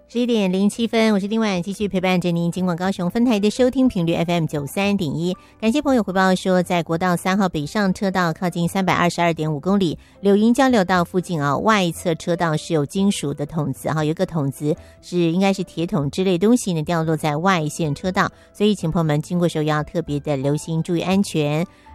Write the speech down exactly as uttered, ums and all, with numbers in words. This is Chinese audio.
十一点零七分，我是丁婉，继续陪伴着您。尽管高雄分台的收听频率 F M 九三点一，感谢朋友回报说，在国道三号北上车道靠近三百二十二点五公里柳营交流道附近啊，外侧车道是有金属的筒子哈，有一个筒子是应该是铁桶之类东西呢掉落在外线车道，所以请朋友们经过时候要特别的留心，注意安全。